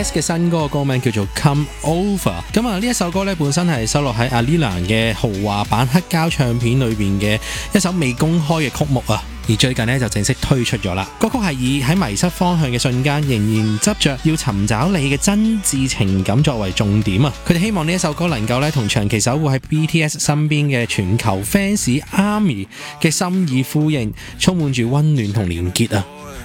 BTS 嘅新歌嘅歌名叫做 Come Over。咁啊，呢一首歌咧本身係收錄喺阿 Lila 嘅豪華版黑膠唱片裏邊嘅一首未公開嘅曲目啊。而最近咧就正式推出咗啦。歌曲係以喺迷失方向嘅瞬間，仍然執着要尋找你嘅真摯情感作為重點啊！佢哋希望呢一首歌能夠咧同長期守護喺 BTS 身邊嘅全球 fans ARMY 嘅心意呼應，充滿住溫暖同連結啊！